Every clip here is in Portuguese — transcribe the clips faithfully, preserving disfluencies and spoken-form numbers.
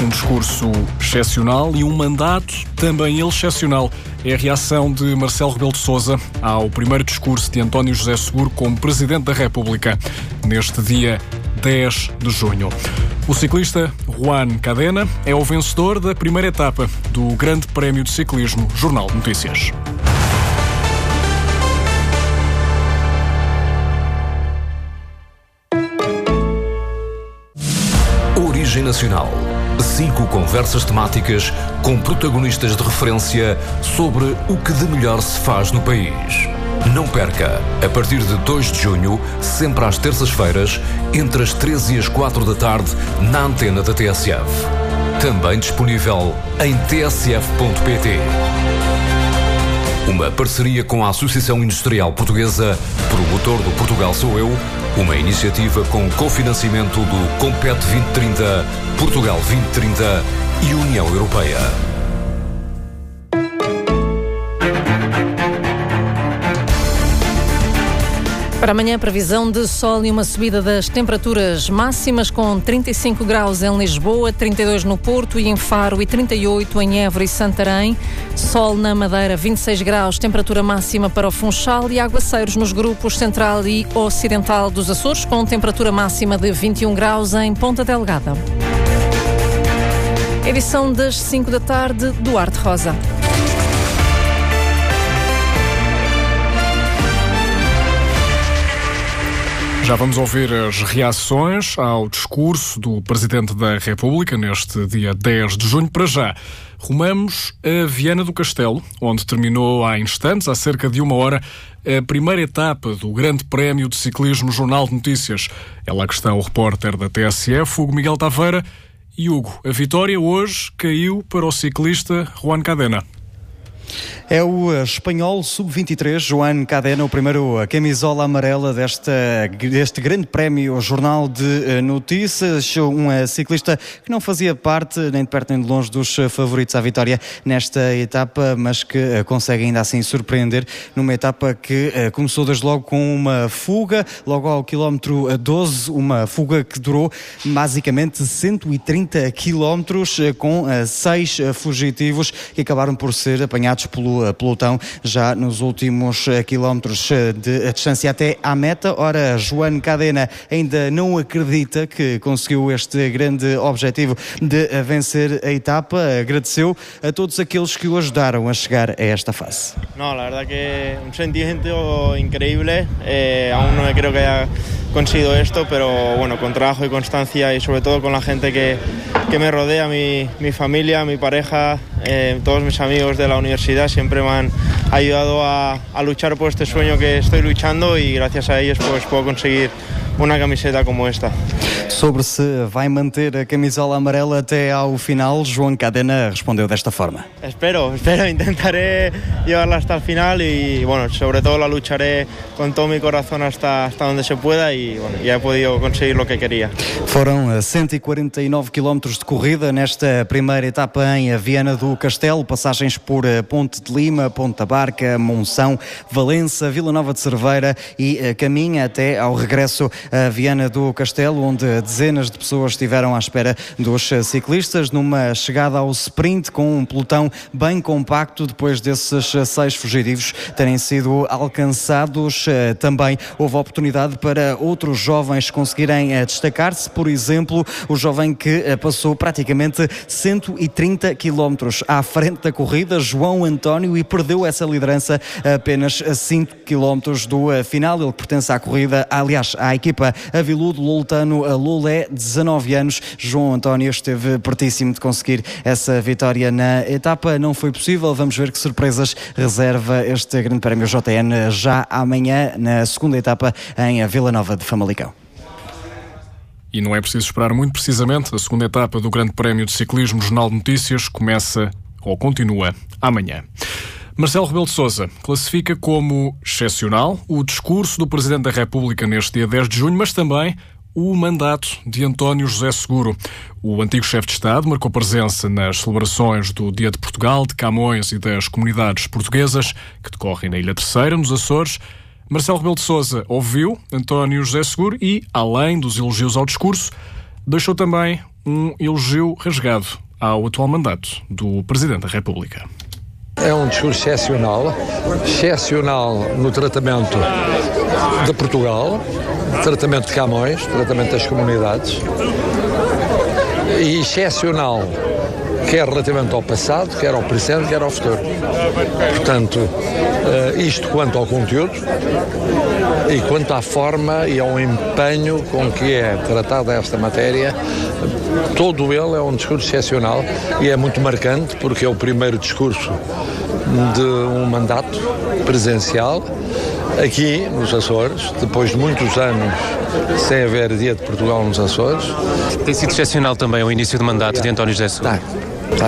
Um discurso excepcional e um mandato também ele excepcional. É a reação de Marcelo Rebelo de Sousa ao primeiro discurso de António José Seguro como Presidente da República, neste dia dez de junho. O ciclista Juan Cadena é o vencedor da primeira etapa do Grande Prémio de Ciclismo Jornal de Notícias. Origem Nacional. Cinco conversas temáticas com protagonistas de referência sobre o que de melhor se faz no país. Não perca, a partir de dois de junho, sempre às terças-feiras, entre as treze e as quatro da tarde, na antena da T S F. Também disponível em t s f ponto p t. Uma parceria com a Associação Industrial Portuguesa, promotor do Portugal Sou Eu, uma iniciativa com cofinanciamento do Compete vinte trinta, Portugal vinte trinta e União Europeia. Para amanhã, previsão de sol e uma subida das temperaturas máximas com trinta e cinco graus em Lisboa, trinta e dois no Porto e em Faro e trinta e oito em Évora e Santarém. Sol na Madeira, vinte e seis graus, temperatura máxima para o Funchal e aguaceiros nos grupos central e ocidental dos Açores com temperatura máxima de vinte e um graus em Ponta Delgada. Edição das cinco da tarde, Duarte Rosa. Já vamos ouvir as reações ao discurso do Presidente da República neste dia dez de junho. Para já, rumamos a Viana do Castelo, onde terminou há instantes, há cerca de uma hora, a primeira etapa do Grande Prémio de Ciclismo Jornal de Notícias. É lá que está o repórter da T S F, Hugo Miguel Taveira. E Hugo, a vitória hoje caiu para o ciclista Juan Cadena. É o espanhol sub vinte e três, Juan Cadena, o primeiro camisola amarela desta, deste grande prémio Jornal de Notícias. Um ciclista que não fazia parte, nem de perto nem de longe, dos favoritos à vitória nesta etapa, mas que consegue ainda assim surpreender numa etapa que começou desde logo com uma fuga, logo ao quilómetro doze, uma fuga que durou basicamente cento e trinta quilómetros, com seis fugitivos que acabaram por ser apanhados pelo pelotão já nos últimos quilómetros de distância até à meta. Ora, Juan Cadena ainda não acredita que conseguiu este grande objetivo de vencer a etapa. Agradeceu a todos aqueles que o ajudaram a chegar a esta fase. No, la verdad que un sentimiento increíble. Eh, aún no creo que haya conseguido esto, pero bueno, con trabajo y constancia y sobre todo con la gente que, que me rodea, mi, mi familia, mi pareja, eh, todos mis amigos de la universidad siempre me han ayudado a, a luchar por este sueño que estoy luchando y gracias a ellos pues puedo conseguir uma camiseta como esta. Sobre se vai manter a camisola amarela até ao final, Juan Cadena respondeu desta forma. Espero, espero, intentaré llevarla hasta el final y bueno, sobre todo la lucharé con todo mi corazón hasta, hasta donde se pueda y bueno, ya he podido conseguir lo que quería. Foram cento e quarenta e nove quilómetros de corrida nesta primeira etapa em Viana do Castelo, passagens por Ponte de Lima, Ponta Barca, Monção, Valença, Vila Nova de Cerveira e caminha até ao regresso a Viana do Castelo, onde dezenas de pessoas estiveram à espera dos ciclistas, numa chegada ao sprint com um pelotão bem compacto, depois desses seis fugitivos terem sido alcançados. Também houve oportunidade para outros jovens conseguirem destacar-se, por exemplo, o jovem que passou praticamente cento e trinta quilómetros à frente da corrida, João António, e perdeu essa liderança a apenas cinco quilómetros do final. Ele pertence à corrida, aliás, à equipa Aviludo Loltano Lolé, dezanove anos. João António esteve pertíssimo de conseguir essa vitória na etapa. Não foi possível. Vamos ver que surpresas reserva este Grande Prémio J N já amanhã, na segunda etapa em Vila Nova de Famalicão. E não é preciso esperar muito, precisamente. A segunda etapa do Grande Prémio de Ciclismo Jornal de Notícias começa ou continua amanhã. Marcelo Rebelo de Sousa classifica como excepcional o discurso do Presidente da República neste dia dez de junho, mas também o mandato de António José Seguro. O antigo chefe de Estado marcou presença nas celebrações do Dia de Portugal, de Camões e das comunidades portuguesas que decorrem na Ilha Terceira, nos Açores. Marcelo Rebelo de Sousa ouviu António José Seguro e, além dos elogios ao discurso, deixou também um elogio rasgado ao atual mandato do Presidente da República. É um discurso excepcional, excepcional no tratamento de Portugal, tratamento de Camões, tratamento das comunidades, e excepcional quer relativamente ao passado, quer ao presente, quer ao futuro. Portanto, isto quanto ao conteúdo e quanto à forma e ao empenho com que é tratada esta matéria, todo ele é um discurso excepcional e é muito marcante porque é o primeiro discurso de um mandato presencial aqui nos Açores, depois de muitos anos sem haver Dia de Portugal nos Açores. Tem sido excepcional também o início do mandato de António José Seguro. Tá, tá.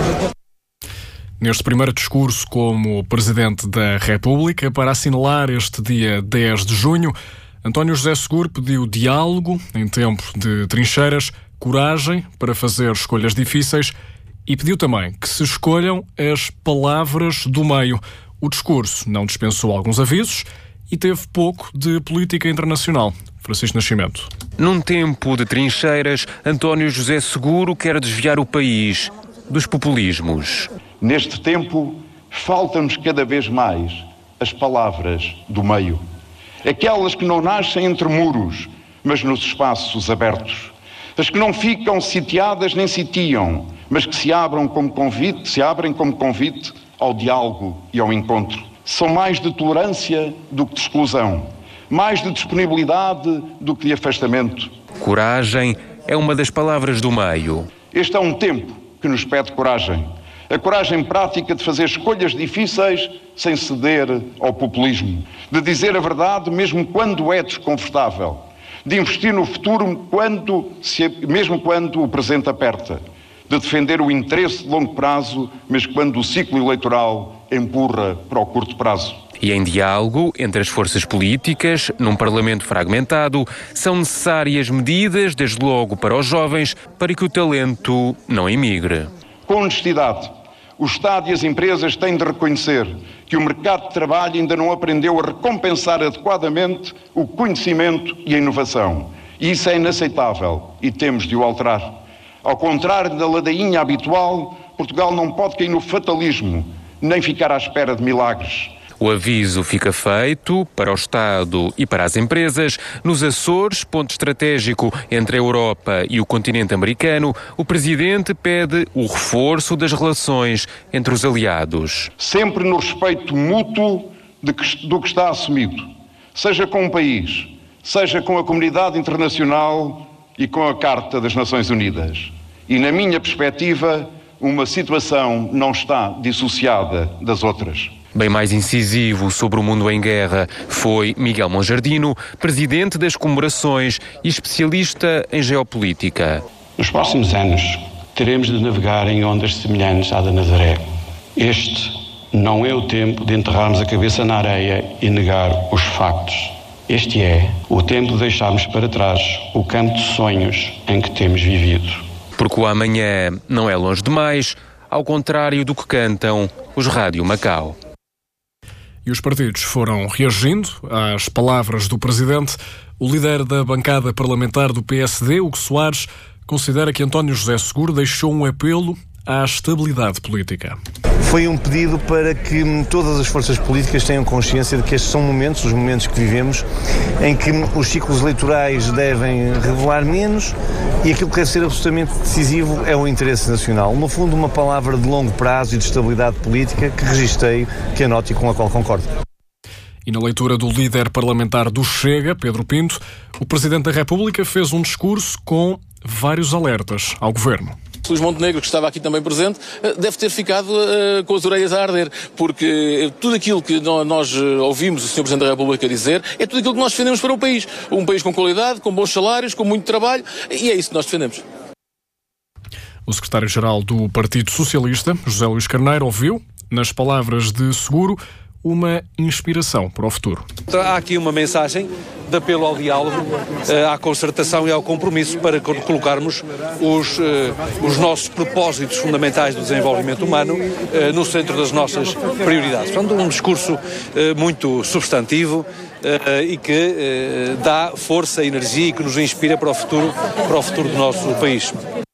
Neste primeiro discurso como Presidente da República, para assinalar este dia dez de junho, António José Seguro pediu diálogo em tempo de trincheiras, coragem para fazer escolhas difíceis e pediu também que se escolham as palavras do meio. O discurso não dispensou alguns avisos e teve pouco de política internacional. Francisco Nascimento. Num tempo de trincheiras, António José Seguro quer desviar o país dos populismos. Neste tempo, faltam-nos cada vez mais as palavras do meio. Aquelas que não nascem entre muros, mas nos espaços abertos. As que não ficam sitiadas nem sitiam, mas que se abram como convite, se abrem como convite ao diálogo e ao encontro. São mais de tolerância do que de exclusão, mais de disponibilidade do que de afastamento. Coragem é uma das palavras do meio. Este é um tempo que nos pede coragem. A coragem prática de fazer escolhas difíceis sem ceder ao populismo. De dizer a verdade mesmo quando é desconfortável. De investir no futuro quando, se, mesmo quando o presente aperta. De defender o interesse de longo prazo, mas quando o ciclo eleitoral empurra para o curto prazo. E em diálogo entre as forças políticas, num Parlamento fragmentado, são necessárias medidas, desde logo para os jovens, para que o talento não emigre. Com honestidade, o Estado e as empresas têm de reconhecer que o mercado de trabalho ainda não aprendeu a recompensar adequadamente o conhecimento e a inovação. E isso é inaceitável e temos de o alterar. Ao contrário da ladainha habitual, Portugal não pode cair no fatalismo, nem ficar à espera de milagres. O aviso fica feito para o Estado e para as empresas. Nos Açores, ponto estratégico entre a Europa e o continente americano, o Presidente pede o reforço das relações entre os aliados. Sempre no respeito mútuo de que, do que está assumido, seja com o país, seja com a comunidade internacional e com a Carta das Nações Unidas. E, na minha perspectiva, uma situação não está dissociada das outras. Bem mais incisivo sobre o mundo em guerra foi Miguel Monjardino, presidente das comemorações e especialista em geopolítica. Nos próximos anos, teremos de navegar em ondas semelhantes à da Nazaré. Este não é o tempo de enterrarmos a cabeça na areia e negar os factos. Este é o tempo de deixarmos para trás o campo de sonhos em que temos vivido. Porque o amanhã não é longe demais, ao contrário do que cantam os Rádio Macau. E os partidos foram reagindo às palavras do Presidente. O líder da bancada parlamentar do P S D, Hugo Soares, considera que António José Seguro deixou um apelo à estabilidade política. Foi um pedido para que todas as forças políticas tenham consciência de que estes são momentos, os momentos que vivemos, em que os ciclos eleitorais devem revelar menos e aquilo que deve ser absolutamente decisivo é o interesse nacional. No fundo, uma palavra de longo prazo e de estabilidade política que registrei, que anoto e com a qual concordo. E na leitura do líder parlamentar do Chega, Pedro Pinto, o Presidente da República fez um discurso com vários alertas ao Governo. Luís Montenegro, que estava aqui também presente, deve ter ficado uh, com as orelhas a arder, porque tudo aquilo que nós ouvimos o senhor Presidente da República dizer é tudo aquilo que nós defendemos para o país. Um país com qualidade, com bons salários, com muito trabalho, e é isso que nós defendemos. O secretário-geral do Partido Socialista, José Luís Carneiro, ouviu, nas palavras de Seguro, uma inspiração para o futuro. Há aqui uma mensagem de apelo ao diálogo, à concertação e ao compromisso para colocarmos os, os nossos propósitos fundamentais do desenvolvimento humano no centro das nossas prioridades. Portanto, um discurso muito substantivo e que dá força, energia e que nos inspira para o futuro, para o futuro do nosso país.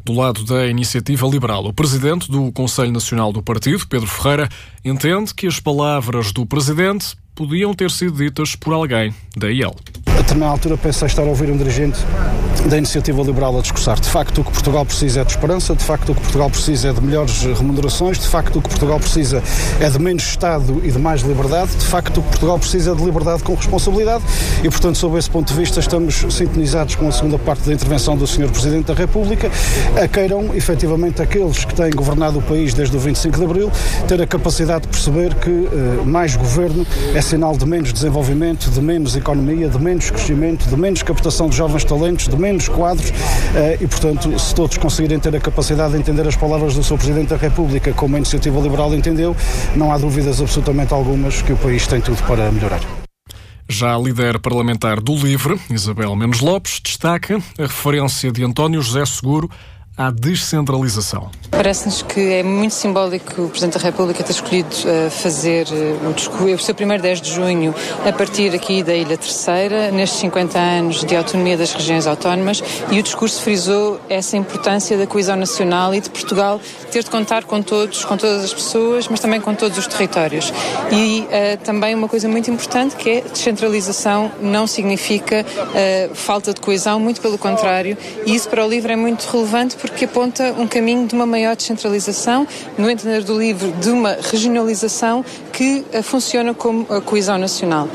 do lado da Iniciativa Liberal. O presidente do Conselho Nacional do Partido, Pedro Ferreira, entende que as palavras do presidente podiam ter sido ditas por alguém da I E L. A determinada altura pensei estar a ouvir um dirigente da Iniciativa Liberal a discursar. De facto, o que Portugal precisa é de esperança, de facto, o que Portugal precisa é de melhores remunerações, de facto, o que Portugal precisa é de menos Estado e de mais liberdade, de facto, o que Portugal precisa é de liberdade com responsabilidade e, portanto, sob esse ponto de vista, estamos sintonizados com a segunda parte da intervenção do senhor Presidente da República, a queiram, efetivamente, aqueles que têm governado o país desde o vinte e cinco de Abril, ter a capacidade de perceber que uh, mais governo é sinal de menos desenvolvimento, de menos economia, de menos crescimento, de menos captação de jovens talentos, de menos quadros e, portanto, se todos conseguirem ter a capacidade de entender as palavras do seu Presidente da República como a Iniciativa Liberal entendeu, não há dúvidas absolutamente algumas que o país tem tudo para melhorar. Já a líder parlamentar do LIVRE, Isabel Mendes Lopes, destaca a referência de António José Seguro à descentralização. Parece-nos que é muito simbólico o Presidente da República ter escolhido uh, fazer uh, o, discurso, o seu primeiro dez de junho a partir aqui da Ilha Terceira, nestes cinquenta anos de autonomia das regiões autónomas, e o discurso frisou essa importância da coesão nacional e de Portugal ter de contar com todos, com todas as pessoas, mas também com todos os territórios. E uh, também uma coisa muito importante, que é descentralização não significa uh, falta de coesão, muito pelo contrário, e isso para o LIVRE é muito relevante porque aponta um caminho de uma maior descentralização, no entender do LIVRE, de uma regionalização que uh, funciona como a coesão nacional.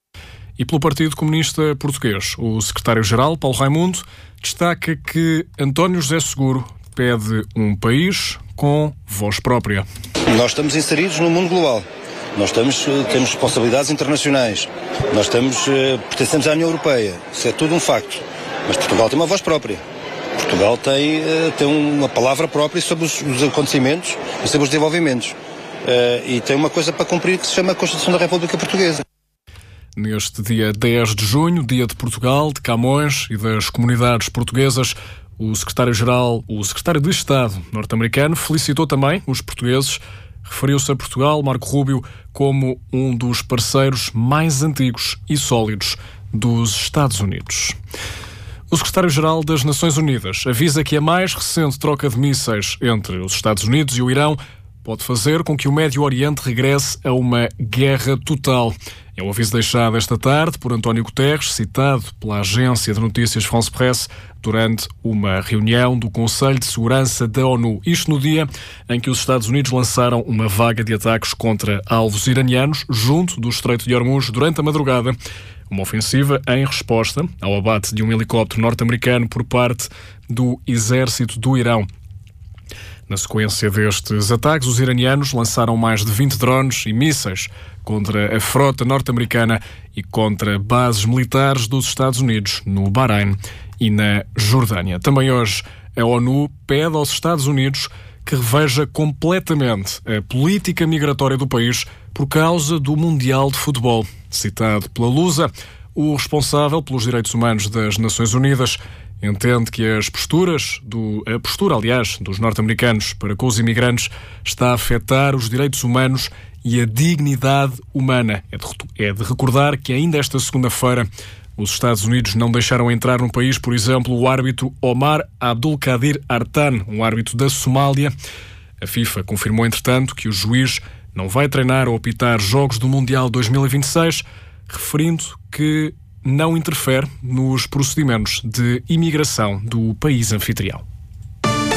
E pelo Partido Comunista Português, o secretário-geral, Paulo Raimundo, destaca que António José Seguro pede um país com voz própria. Nós estamos inseridos no mundo global. Nós estamos, temos responsabilidades internacionais. Nós estamos, pertencemos à União Europeia. Isso é tudo um facto. Mas Portugal tem uma voz própria. Portugal tem, tem uma palavra própria sobre os, os acontecimentos e sobre os desenvolvimentos. Uh, e tem uma coisa para cumprir que se chama a Constituição da República Portuguesa. Neste dia dez de junho, dia de Portugal, de Camões e das comunidades portuguesas, o secretário-geral, o secretário de Estado norte-americano, felicitou também os portugueses. Referiu-se a Portugal, Marco Rubio, como um dos parceiros mais antigos e sólidos dos Estados Unidos. O secretário-geral das Nações Unidas avisa que a mais recente troca de mísseis entre os Estados Unidos e o Irão pode fazer com que o Médio Oriente regresse a uma guerra total. É o aviso deixado esta tarde por António Guterres, citado pela agência de notícias France Presse, durante uma reunião do Conselho de Segurança da ONU. Isto no dia em que os Estados Unidos lançaram uma vaga de ataques contra alvos iranianos junto do Estreito de Hormuz durante a madrugada. Uma ofensiva em resposta ao abate de um helicóptero norte-americano por parte do exército do Irão. Na sequência destes ataques, os iranianos lançaram mais de vinte drones e mísseis contra a frota norte-americana e contra bases militares dos Estados Unidos no Bahrein e na Jordânia. Também hoje, a ONU pede aos Estados Unidos que reveja completamente a política migratória do país por causa do Mundial de Futebol. Citado pela Lusa, o responsável pelos direitos humanos das Nações Unidas entende que as posturas, do, a postura, aliás, dos norte-americanos para com os imigrantes está a afetar os direitos humanos e a dignidade humana. É de, é de recordar que ainda esta segunda-feira os Estados Unidos não deixaram entrar no país, por exemplo, o árbitro Omar Abdulkadir Artan, um árbitro da Somália. A FIFA confirmou, entretanto, que o juiz não vai treinar ou apitar jogos do Mundial dois mil e vinte e seis, referindo que não interfere nos procedimentos de imigração do país anfitrião.